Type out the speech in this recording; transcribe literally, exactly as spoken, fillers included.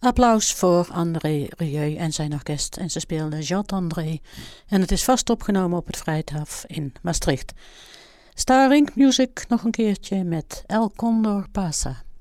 Applaus voor André Rieu en zijn orkest. En ze speelden Jean André. En het is vast opgenomen op het Vrijthof in Maastricht. Starring Music nog een keertje met El Condor Pasa.